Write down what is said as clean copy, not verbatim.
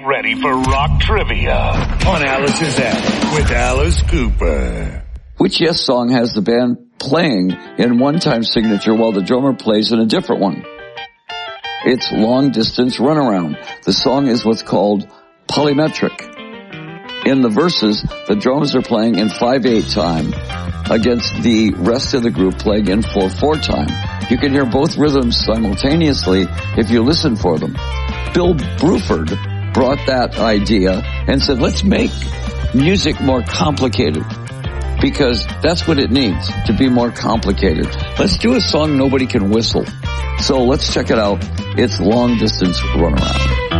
ready for rock trivia on Alice's app with Alice Cooper. Which Yes song has the band playing in one time signature while the drummer plays in a different one? It's Long Distance Runaround. The song is what's called polymetric. In the verses, the drums are playing in 5/8 time against the rest of the group playing in 4/4 time. You can hear both rhythms simultaneously if you listen for them. Bill Bruford brought that idea and said, let's make music more complicated, because that's what it needs, to be more complicated. Let's do a song nobody can whistle. So let's check it out. It's Long Distance Runaround.